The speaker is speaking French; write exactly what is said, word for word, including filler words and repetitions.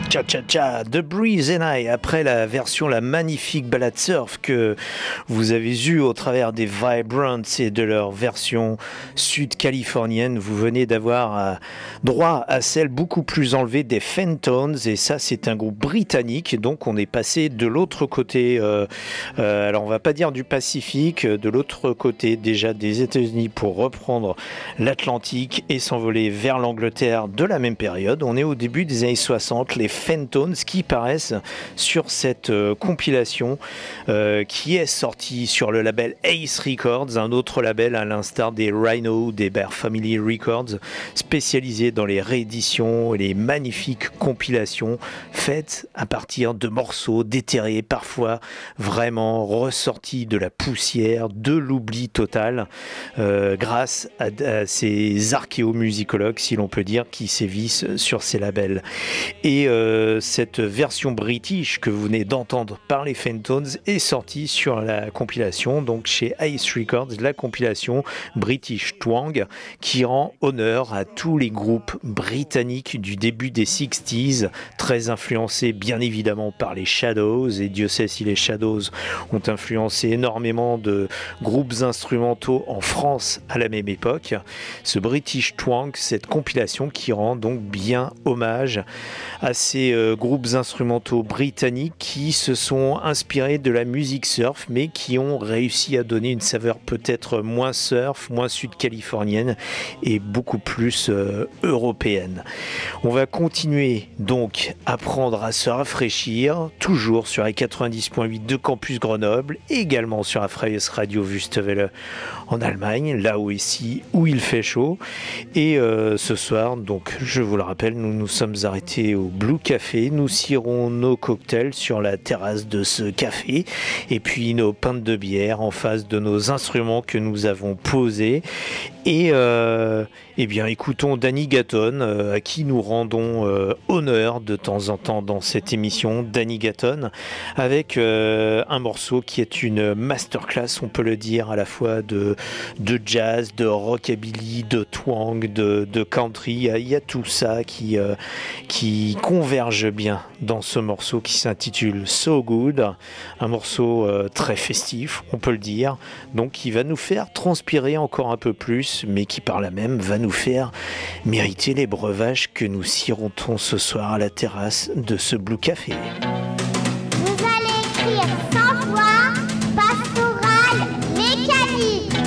Cha Cha Cha, The Breeze and I, après la version, la magnifique ballade surf que vous avez eue au travers des Vibrants et de leur version sud-californienne, vous venez d'avoir euh, droit à celle beaucoup plus enlevée des Fentones, et ça c'est un groupe britannique, donc on est passé de l'autre côté, euh, euh, alors on va pas dire du Pacifique, de l'autre côté déjà des États-Unis pour reprendre l'Atlantique et s'envoler vers l'Angleterre de la même période. On est au début des années soixante, les Fentones qui paraissent sur cette euh, compilation euh, qui est sortie sur le label Ace Records, un autre label à l'instar des Rhino, des Bear Family Records, spécialisé dans les rééditions et les magnifiques compilations faites à partir de morceaux déterrés, parfois vraiment ressortis de la poussière, de l'oubli total, euh, grâce à, à ces archéomusicologues, si l'on peut dire, qui sévissent sur ces labels. Et euh, cette version british que vous venez d'entendre par les Fentones est sortie sur la compilation, donc chez Ace Records, la compilation British Twang, qui rend honneur à tous les groupes britanniques du début des sixties, très influencés bien évidemment par les Shadows, et Dieu sait si les Shadows ont influencé énormément de groupes instrumentaux en France à la même époque. Ce British Twang, cette compilation qui rend donc bien hommage à ces euh, groupes instrumentaux britanniques qui se sont inspirés de la musique surf, mais qui ont réussi à donner une saveur peut-être moins surf, moins sud-californienne et beaucoup plus euh, européenne. On va continuer donc à apprendre à se rafraîchir, toujours sur la quatre-vingt-dix point huit de Campus Grenoble, et également sur la Freies Radio Wüstewelle en Allemagne, là où ici où il fait chaud. Et euh, ce soir, donc je vous le rappelle, nous nous sommes arrêtés au Blue Café. Nous cirons nos cocktails sur la terrasse de ce café, et puis nos pintes de bière en face de nos instruments que nous avons posés. Et euh, eh bien, écoutons Danny Gatton, euh, à qui nous rendons euh, honneur de temps en temps dans cette émission. Danny Gatton, avec euh, un morceau qui est une masterclass, on peut le dire, à la fois de, de jazz, de rockabilly, de twang, de, de country. Il y, a, il y a tout ça qui, euh, qui converge bien dans ce morceau qui s'intitule So Good, un morceau euh, très festif, on peut le dire, donc qui va nous faire transpirer encore un peu plus, mais qui par là même va nous faire mériter les breuvages que nous sirotons ce soir à la terrasse de ce Blue Café. Vous allez écrire